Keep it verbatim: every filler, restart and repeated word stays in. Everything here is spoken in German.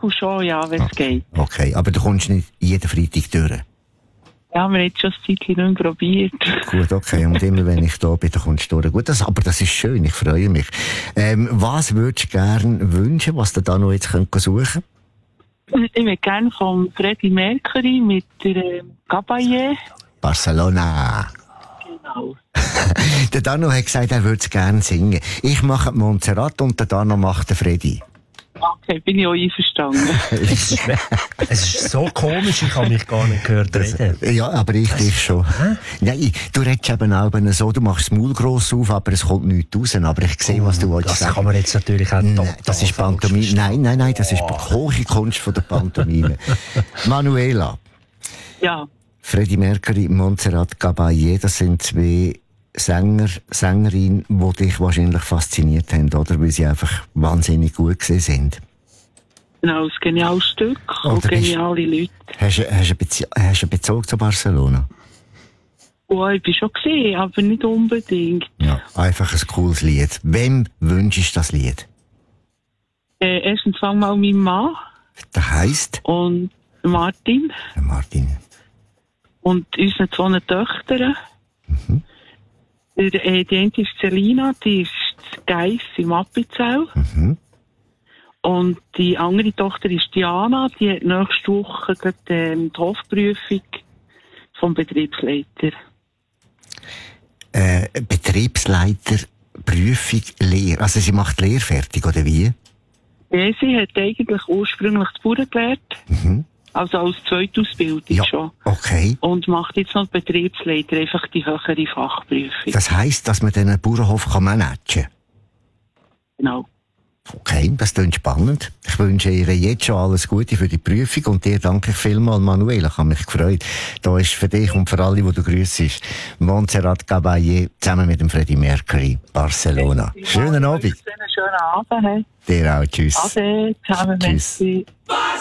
Regel schon, ja, wenn es okay. geht. Okay, aber du kommst nicht jeden Freitag durch? Ja, wir haben jetzt schon ein Zeitchen nicht mehr probiert. Gut, okay. Und immer wenn ich da bin, dann kommst du durch. Gut, das, aber das ist schön, ich freue mich. Ähm, was würdest du gerne wünschen, was du da noch jetzt könnt suchen könnt? Ich würde gerne von Freddie Mercury mit der äh, Caballé. Barcelona. Genau. Der Dano hat gesagt, er würde es gerne singen. Ich mache die Montserrat und der Dano macht den Freddy. Okay, bin ich auch einverstanden. Es ist so komisch, ich habe mich gar nicht gehört reden. Ja, aber ich dich schon. Hä? Nein, du redest eben auch so, du machst das Maul gross auf, aber es kommt nichts raus. Aber ich sehe, was du wolltest Das sagen. kann man jetzt natürlich auch Nein, das ist Pantomime. Nein, nein, nein, das ist die hohe Kunst von der Pantomime. Manuela. Ja. Freddie Mercury, Montserrat Caballé, das sind zwei Sänger, Sängerinnen, die dich wahrscheinlich fasziniert haben, oder? Weil sie einfach wahnsinnig gut gewesen sind. Genau, ein geniales Stück und Oder bist- geniale Leute. Hast du, hast du, Bezie- hast du einen Bezug zu Barcelona? Oh, ich bin schon gesehen, aber nicht unbedingt. Ja. Einfach ein cooles Lied. Wem wünschst du das Lied? Äh, erstens fang mal mein Mann Das heisst, und Martin der Martin. und unsere zwei Töchter. Mhm. Der, äh, die eine ist Selina, die ist Geiss im Appenzell. Mhm. Und die andere Tochter ist Diana, die hat nächste Woche gerade, ähm, die Hofprüfung vom Betriebsleiter. Äh, Betriebsleiter, Prüfung, Lehre. Also sie macht Lehre fertig, oder wie? Ja, sie hat eigentlich ursprünglich die Bauern gelernt, Mhm. also als Zweitausbildung Ja, schon. okay. Und macht jetzt noch Betriebsleiter, einfach die höhere Fachprüfung. Das heisst, dass man diesen Bauernhof kann managen kann? Genau. Okay, das klingt spannend. Ich wünsche ihr jetzt schon alles Gute für die Prüfung und dir danke ich vielmals, Manuela. Ich habe mich gefreut. Da ist für dich und für alle, die du grüssest, Montserrat Caballé zusammen mit dem Freddie Mercury, Barcelona. Schönen Abend. Schönen Abend. Dir auch. Tschüss. Ade, zusammen, Tschüss. merci.